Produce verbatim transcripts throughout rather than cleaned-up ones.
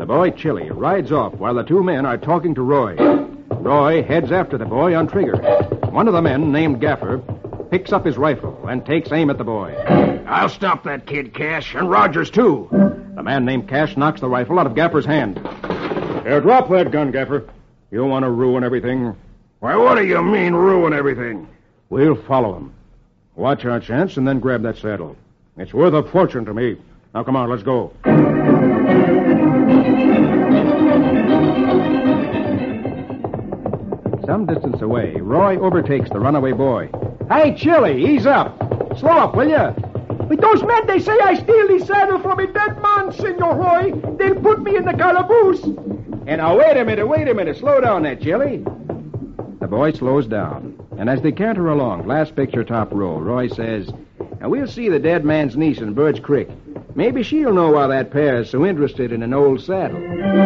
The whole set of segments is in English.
The boy, Chili, rides off while the two men are talking to Roy. Roy heads after the boy on trigger. One of the men, named Gaffer, picks up his rifle and takes aim at the boy. I'll stop that kid, Cash, and Rogers, too. The man named Cash knocks the rifle out of Gaffer's hand. Here, drop that gun, Gaffer. You want to ruin everything? Why, what do you mean, ruin everything? We'll follow him. Watch our chance and then grab that saddle. It's worth a fortune to me. Now, come on, let's go. Some distance away, Roy overtakes the runaway boy. Hey, Chili, ease up. Slow up, will you? With those men, they say I steal the saddle from a dead man, Senor Roy. They'll put me in the calaboose. And now, wait a minute, wait a minute. Slow down there, Chili. The boy slows down. And as they canter along, last picture top row, Roy says, "Now, we'll see the dead man's niece in Birch Creek. Maybe she'll know why that pair is so interested in an old saddle."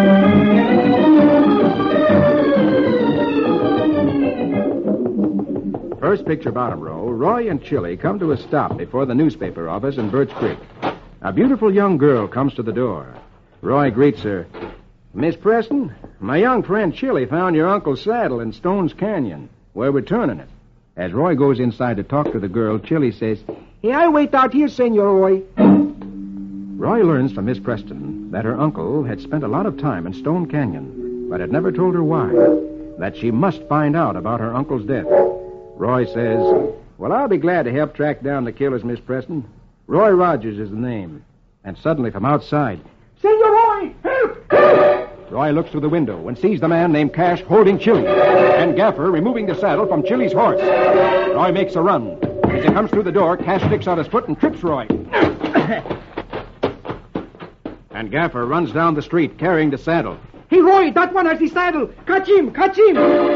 First picture bottom row, Roy and Chili come to a stop before the newspaper office in Birch Creek. A beautiful young girl comes to the door. Roy greets her. "Miss Preston, my young friend Chili found your uncle's saddle in Stone's Canyon. We're returning it." As Roy goes inside to talk to the girl, Chili says, "Hey, I wait out here, Senor Roy." Roy learns from Miss Preston that her uncle had spent a lot of time in Stone Canyon, but had never told her why, that she must find out about her uncle's death. Roy says, "Well, I'll be glad to help track down the killers, Miss Preston. Roy Rogers is the name." And suddenly from outside, "Senor Roy, help! Help!" Roy looks through the window and sees the man named Cash holding Chili, and Gaffer removing the saddle from Chili's horse. Roy makes a run. As he comes through the door, Cash sticks out his foot and trips Roy. And Gaffer runs down the street carrying the saddle. "Hey, Roy, that one has the saddle. Catch him, catch him!"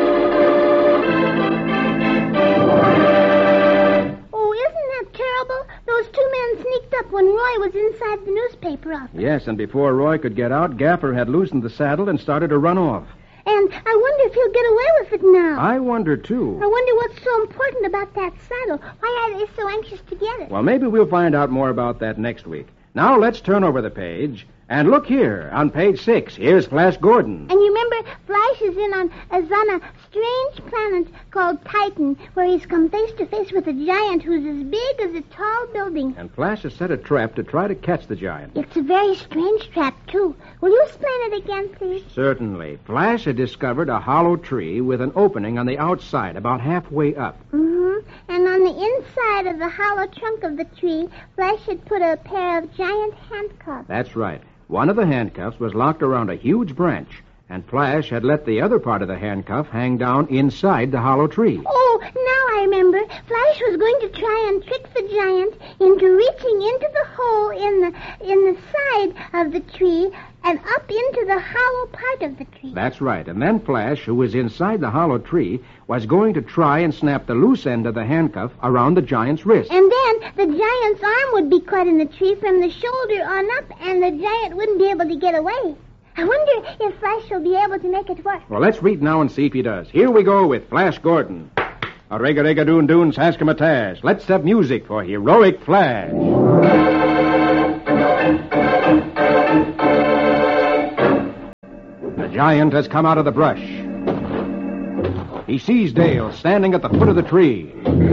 Those two men sneaked up when Roy was inside the newspaper office. Yes, and before Roy could get out, Gaffer had loosened the saddle and started to run off. And I wonder if he'll get away with it now. I wonder, too. I wonder what's so important about that saddle. Why are they so anxious to get it? Well, maybe we'll find out more about that next week. Now let's turn over the page. And look here, on page six, here's Flash Gordon. And you remember, Flash is in on, is on a strange planet called Titan, where he's come face to face with a giant who's as big as a tall building. And Flash has set a trap to try to catch the giant. It's a very strange trap, too. Will you explain it again, please? Certainly. Flash had discovered a hollow tree with an opening on the outside, about halfway up. Mm-hmm. And on the inside of the hollow trunk of the tree, Flash had put a pair of giant handcuffs. That's right. One of the handcuffs was locked around a huge branch, and Flash had let the other part of the handcuff hang down inside the hollow tree. Oh, now I remember. Flash was going to try and trick the giant into reaching into the hole in the in the side of the tree and up into the hollow part of the tree. That's right. And then Flash, who was inside the hollow tree, was going to try and snap the loose end of the handcuff around the giant's wrist. And then the giant's arm would be caught in the tree from the shoulder on up, and the giant wouldn't be able to get away. I wonder if Flash will be able to make it work. Well, let's read now and see if he does. Here we go with Flash Gordon. A rega-rega doon doon saskamatage. Let's have music for Heroic Flash. The giant has come out of the brush. He sees Dale standing at the foot of the tree.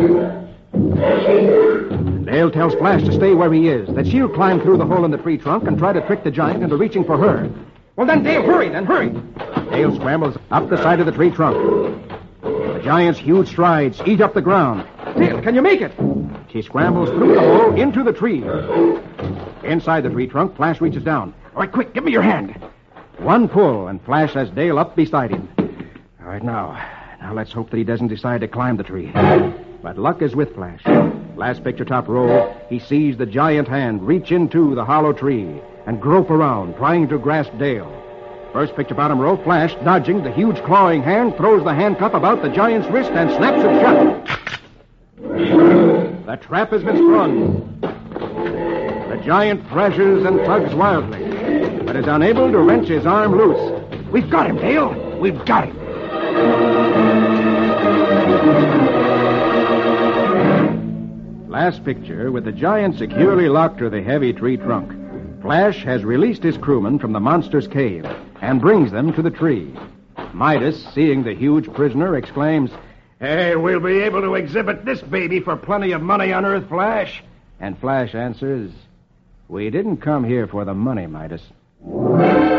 Dale tells Flash to stay where he is, that she'll climb through the hole in the tree trunk and try to trick the giant into reaching for her. Well, then, Dale, hurry, then, hurry. Dale scrambles up the side of the tree trunk. The giant's huge strides eat up the ground. Dale, can you make it? She scrambles through the hole into the tree. Inside the tree trunk, Flash reaches down. All right, quick, give me your hand. One pull, and Flash has Dale up beside him. All right, now, now let's hope that he doesn't decide to climb the tree. But luck is with Flash. Last picture top row, he sees the giant hand reach into the hollow tree and grope around, trying to grasp Dale. First picture bottom row, Flash, dodging the huge clawing hand, throws the handcuff about the giant's wrist and snaps it shut. The trap has been sprung. The giant thrashes and tugs wildly, but is unable to wrench his arm loose. We've got him, Dale. We've got him. Last picture, with the giant securely locked to the heavy tree trunk. Flash has released his crewmen from the monster's cave and brings them to the tree. Midas, seeing the huge prisoner, exclaims, Hey, we'll be able to exhibit this baby for plenty of money on Earth, Flash. And Flash answers, We didn't come here for the money, Midas. Oh,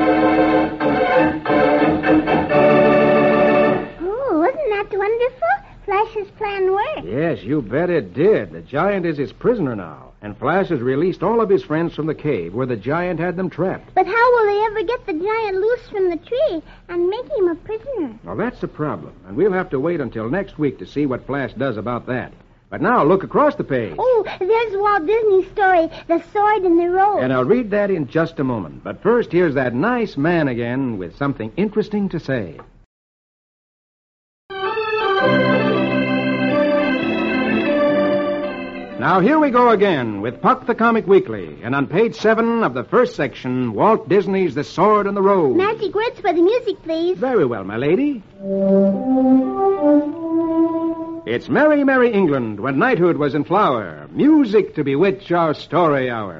wasn't that wonderful? Flash's plan worked. Yes, you bet it did. The giant is his prisoner now, and Flash has released all of his friends from the cave where the giant had them trapped. But how will they ever get the giant loose from the tree and make him a prisoner? Well, that's the problem, and we'll have to wait until next week to see what Flash does about that. But now, look across the page. Oh, there's Walt Disney's story, The Sword and the Rose. And I'll read that in just a moment. But first, here's that nice man again with something interesting to say. Now, here we go again with Puck the Comic Weekly. And on page seven of the first section, Walt Disney's The Sword and the Rose. Magic words for the music, please. Very well, my lady. It's merry, merry England when knighthood was in flower. Music to bewitch our story hour.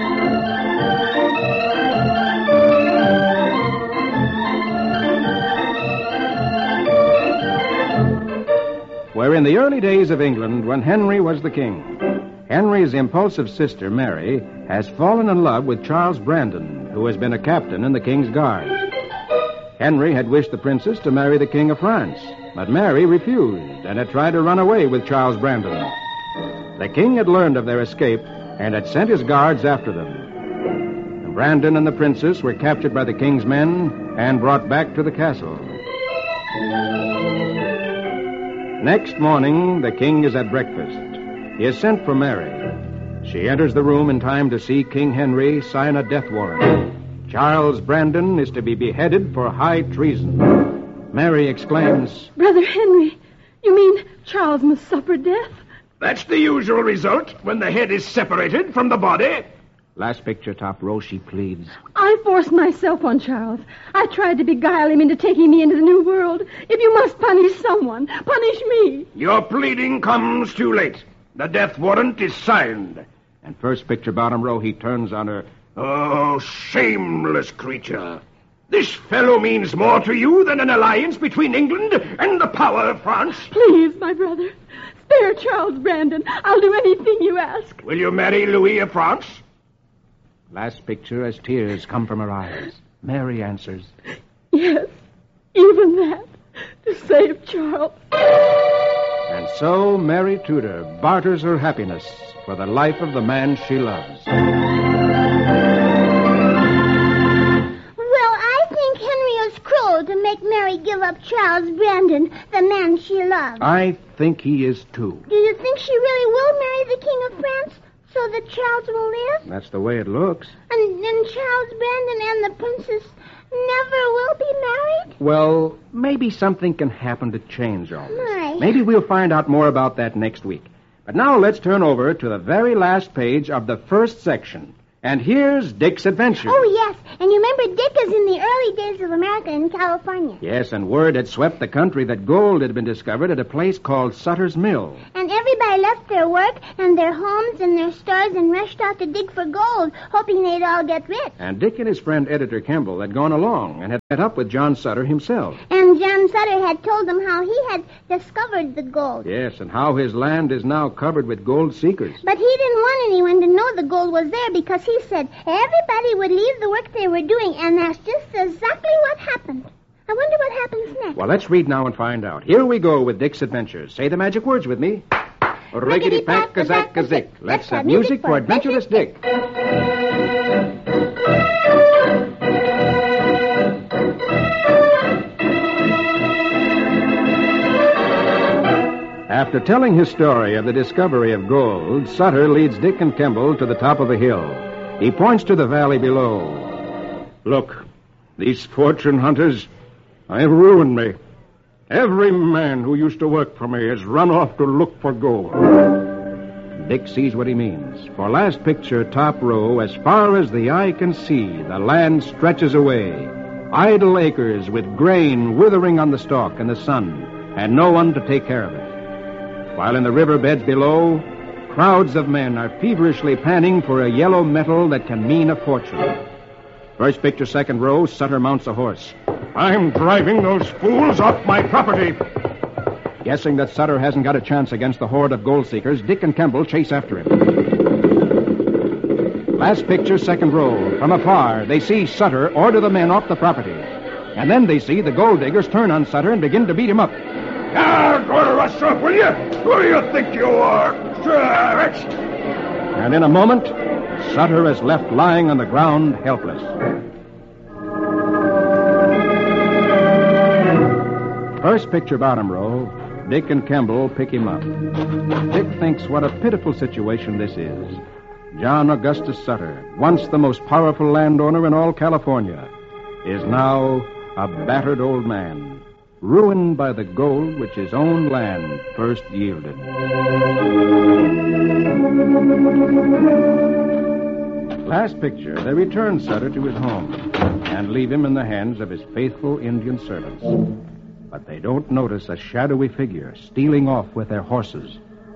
We're in the early days of England when Henry was the king. Henry's impulsive sister, Mary, has fallen in love with Charles Brandon, who has been a captain in the king's guards. Henry had wished the princess to marry the King of France, but Mary refused and had tried to run away with Charles Brandon. The king had learned of their escape and had sent his guards after them. Brandon and the princess were captured by the king's men and brought back to the castle. Next morning, the king is at breakfast. He has sent for Mary. She enters the room in time to see King Henry sign a death warrant. Charles Brandon is to be beheaded for high treason. Mary exclaims, Brother Henry, you mean Charles must suffer death? That's the usual result when the head is separated from the body. Last picture, top row, she pleads. I forced myself on Charles. I tried to beguile him into taking me into the new world. If you must punish someone, punish me. Your pleading comes too late. The death warrant is signed. And first picture, bottom row, he turns on her. Oh, shameless creature. This fellow means more to you than an alliance between England and the power of France. Please, my brother, spare Charles Brandon. I'll do anything you ask. Will you marry Louis of France? Last picture as tears come from her eyes. Mary answers, Yes, even that, to save Charles. And so Mary Tudor barters her happiness for the life of the man she loves. Well, I think Henry is cruel to make Mary give up Charles Brandon, the man she loves. I think he is, too. Do you think she really will marry the King of France so that Charles will live? That's the way it looks. And then Charles Brandon and the princess never will be married? Well, maybe something can happen to change all this. My. Maybe we'll find out more about that next week. But now let's turn over to the very last page of the first section. And here's Dick's adventure. Oh, yes. And you remember Dick is in the early days of America in California. Yes, and word had swept the country that gold had been discovered at a place called Sutter's Mill. And everybody left their work and their homes and their stores and rushed out to dig for gold, hoping they'd all get rich. And Dick and his friend Editor Kemble had gone along and had met up with John Sutter himself. And John Sutter had told them how he had discovered the gold. Yes, and how his land is now covered with gold seekers. But he didn't want anyone to know the gold was there because he said everybody would leave the work they were doing, and that's just exactly what happened. I wonder what happens next. Well, let's read now and find out. Here we go with Dick's adventures. Say the magic words with me. Riggedy-pack-a-zack-a-zick. Let's have music for Adventurous Dick. After telling his story of the discovery of gold, Sutter leads Dick and Kemble to the top of a hill. He points to the valley below. Look, these fortune hunters, they have ruined me. Every man who used to work for me has run off to look for gold. Dick sees what he means. For last picture, top row, as far as the eye can see, the land stretches away. Idle acres with grain withering on the stalk in the sun, and no one to take care of it. While in the river beds below, Crowds of men are feverishly panning for a yellow metal that can mean a fortune. First picture, second row, Sutter mounts a horse. I'm driving those fools off my property. Guessing that Sutter hasn't got a chance against the horde of gold seekers, Dick and Kemble chase after him. Last picture, second row. From afar, they see Sutter order the men off the property. And then they see the gold diggers turn on Sutter and begin to beat him up. Ah, go to us up, will you? Who do you think you are? And in a moment, Sutter is left lying on the ground, helpless. First picture, bottom row. Dick and Kemble pick him up. Dick thinks what a pitiful situation this is. John Augustus Sutter, once the most powerful landowner in all California, is now a battered old man, ruined by the gold which his own land first yielded. Last picture, they return Sutter to his home and leave him in the hands of his faithful Indian servants. But they don't notice a shadowy figure stealing off with their horses.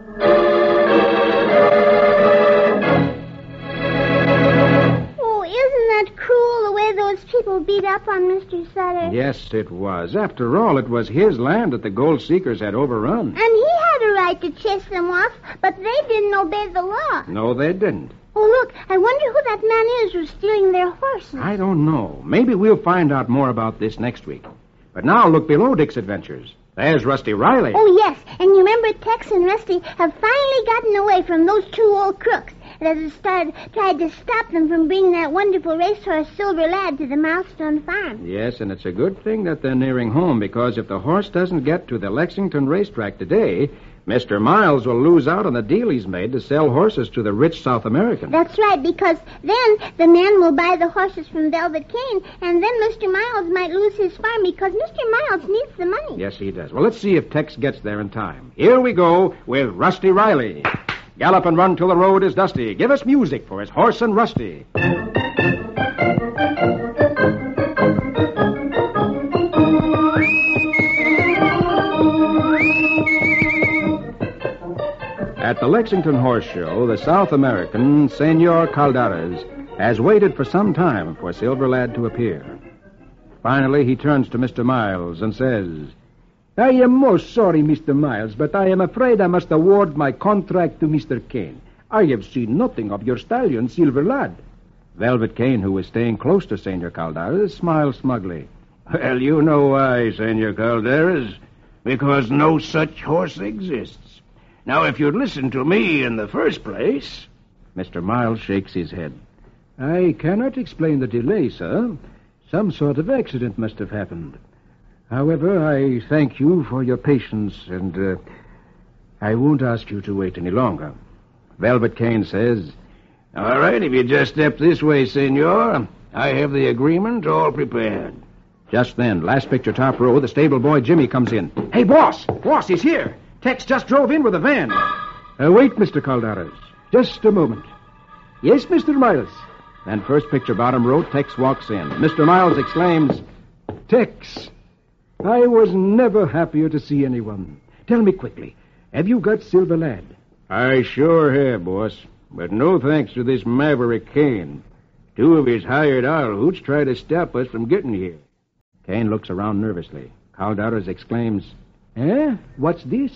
Oh, isn't that cruel, the way those people beat up on Mister Sutter? Yes, it was. After all, it was his land that the gold seekers had overrun. And he had a right to chase them off, but they didn't obey the law. No, they didn't. Oh, look, I wonder who that man is who's stealing their horses. I don't know. Maybe we'll find out more about this next week. But now look below Dick's adventures. There's Rusty Riley. Oh, yes. And you remember Tex and Rusty have finally gotten away from those two old crooks that have started, tried to stop them from bringing that wonderful racehorse Silver Lad to the Milestone Farm. Yes, and it's a good thing that they're nearing home, because if the horse doesn't get to the Lexington racetrack today, Mister Miles will lose out on the deal he's made to sell horses to the rich South Americans. That's right, because then the man will buy the horses from Velvet Cane, and then Mister Miles might lose his farm because Mister Miles needs the money. Yes, he does. Well, let's see if Tex gets there in time. Here we go with Rusty Riley. Gallop and run till the road is dusty. Give us music for his horse and Rusty. At the Lexington Horse Show, the South American, Senor Caldares, has waited for some time for Silver Lad to appear. Finally, he turns to Mister Miles and says, I am most sorry, Mister Miles, but I am afraid I must award my contract to Mister Kane. I have seen nothing of your stallion, Silver Lad. Velvet Cane, who was staying close to Senor Caldares, smiled smugly. Well, you know why, Senor Caldares. Because no such horse exists. Now, if you'd listened to me in the first place... Mister Miles shakes his head. I cannot explain the delay, sir. Some sort of accident must have happened. However, I thank you for your patience, and uh, I won't ask you to wait any longer. Velvet Cane says, All right, if you just step this way, senor, I have the agreement all prepared. Just then, last picture, top row, the stable boy Jimmy comes in. Hey, boss! Boss, he's here! Tex just drove in with a van. Uh, wait, Mister Caldares. Just a moment. Yes, Mister Miles. Then first picture, bottom row, Tex walks in. Mister Miles exclaims, Tex, I was never happier to see anyone. Tell me quickly, have you got Silver Lad? I sure have, boss. But no thanks to this maverick Kane. Two of his hired owl-hoots try to stop us from getting here. Kane looks around nervously. Caldares exclaims, Eh? What's this?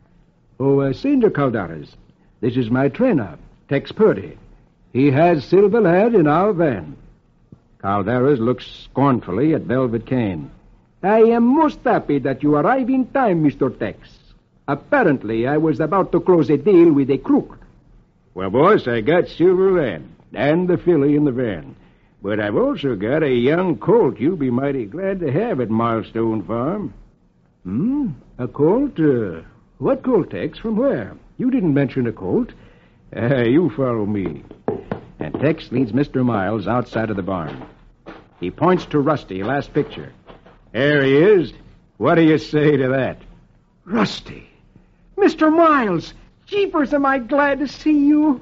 Oh, uh, Senor Caldares, this is my trainer, Tex Purdy. He has Silver Lad in our van. Caldares looks scornfully at Velvet Cane. I am most happy that you arrive in time, Mister Tex. Apparently, I was about to close a deal with a crook. Well, boss, I got Silver Lad and the filly in the van. But I've also got a young colt you'll be mighty glad to have at Milestone Farm. Hmm? A colt? Uh, what colt, Tex? From where? You didn't mention a colt. Uh, you follow me. And Tex leads Mister Miles outside of the barn. He points to Rusty, last picture. There he is. What do you say to that? Rusty! Mister Miles! Jeepers, am I glad to see you.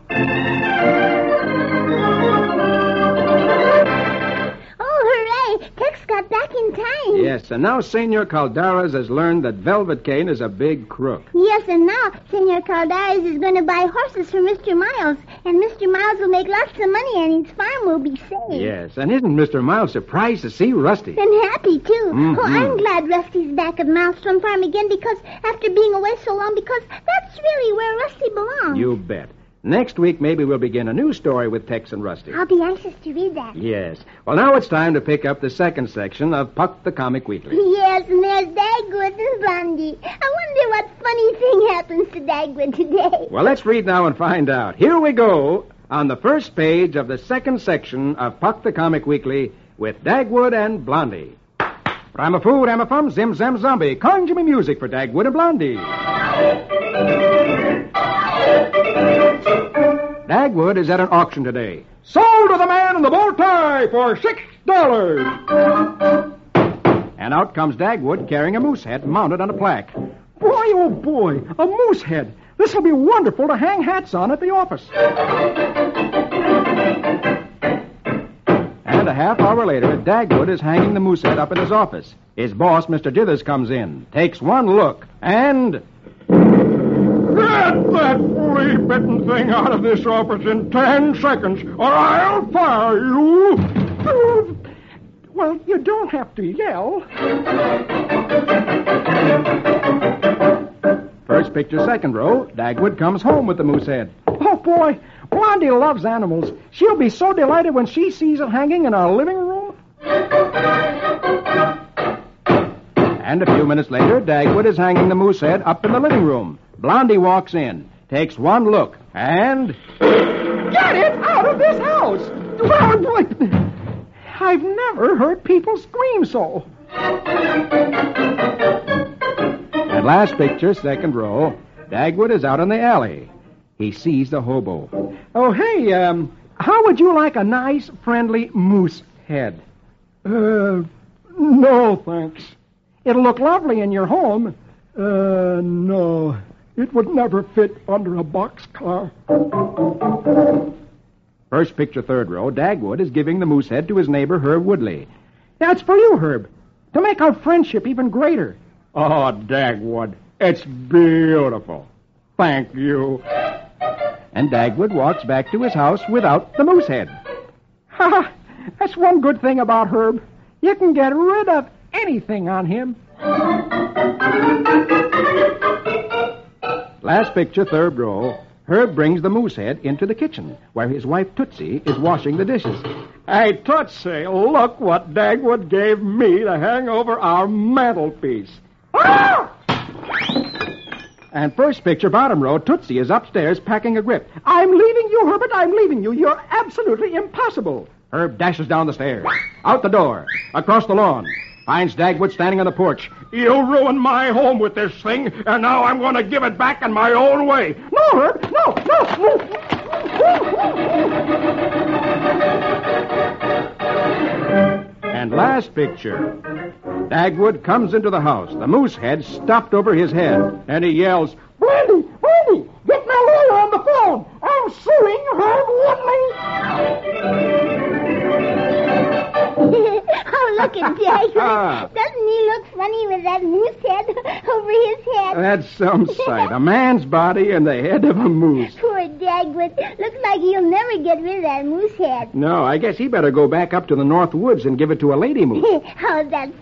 Oh, hooray! Tex got back in time. Yes, and now Senor Calderas has learned that Velvet Cane is a big crook. Yes, and now Senor Calderas is going to buy horses for Mister Miles, and Mister Miles will make lots of money, and his farm will be saved. Yes, and isn't Mister Miles surprised to see Rusty? And happy, too. Mm-hmm. Oh, I'm glad Rusty's back at Milestone Farm again, because after being away so long, because that's really where Rusty belongs. You bet. Next week, maybe we'll begin a new story with Tex and Rusty. I'll be anxious to read that. Yes. Well, now it's time to pick up the second section of Puck the Comic Weekly. Yes, and there's Dagwood and Blondie. I wonder what funny thing happens to Dagwood today. Well, let's read now and find out. Here we go on the first page of the second section of Puck the Comic Weekly with Dagwood and Blondie. I'm a food, I'm a fum, zim, zam, zombie. Conjure me music for Dagwood and Blondie. Dagwood is at an auction today. Sold to the man in the bow tie for six dollars. And out comes Dagwood carrying a moose head mounted on a plaque. Boy, oh boy, a moose head. This will be wonderful to hang hats on at the office. And a half hour later, Dagwood is hanging the moose head up in his office. His boss, Mister Dithers, comes in, takes one look, and... Get that flea-bitten thing out of this office in ten seconds, or I'll fire you. Well, you don't have to yell. First picture, second row, Dagwood comes home with the moose head. Oh, boy, Blondie loves animals. She'll be so delighted when she sees it hanging in our living room. And a few minutes later, Dagwood is hanging the moose head up in the living room. Blondie walks in, takes one look, and... Get it out of this house! Well, boy, I've never heard people scream so. And last picture, second row, Dagwood is out in the alley. He sees the hobo. Oh, hey, um, how would you like a nice, friendly moose head? Uh, no, thanks. It'll look lovely in your home. Uh, no. It would never fit under a boxcar. First picture, third row, Dagwood is giving the moose head to his neighbor, Herb Woodley. That's for you, Herb, to make our friendship even greater. Oh, Dagwood, it's beautiful. Thank you. And Dagwood walks back to his house without the moose head. Ha ha! That's one good thing about Herb. You can get rid of anything on him. Last picture, third row. Herb brings the moose head into the kitchen, where his wife Tootsie is washing the dishes. Hey, Tootsie, look what Dagwood gave me to hang over our mantelpiece. Ah! And first picture, bottom row, Tootsie is upstairs packing a grip. I'm leaving you, Herbert. I'm leaving you. You're absolutely impossible. Herb dashes down the stairs, out the door, across the lawn. Finds Dagwood standing on the porch. You ruined my home with this thing, and now I'm going to give it back in my own way. No, Herb, no, no, no. And last picture. Dagwood comes into the house, the moose head stuffed over his head, and he yells, Brandy, Brandy, get my lawyer on the phone. I'm suing Herb Woodley. Oh, look at Dagwood. Doesn't he look funny with that moose head over his head? That's some sight. A man's body and the head of a moose. Poor Dagwood. Looks like he'll never get rid of that moose head. No, I guess he better go back up to the North Woods and give it to a lady moose. Oh, that's